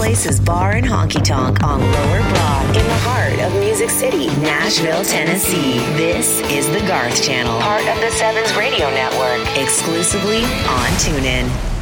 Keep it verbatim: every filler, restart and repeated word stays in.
Place's Bar and Honky Tonk on Lower Broad in the heart of Music City, Nashville, Tennessee. This is the Garth Channel, part of the Sevens Radio Network, exclusively on TuneIn.